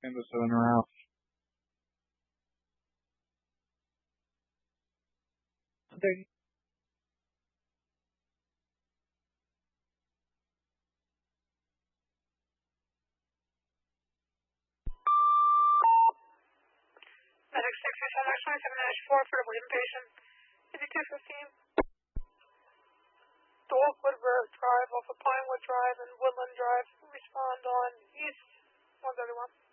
Canvas 7 Ralph. Okay. Medic 637 4 for the bleeding patient. 5215. Dogwood Road Drive off of Pinewood Drive and Woodland Drive. Respond on East 131.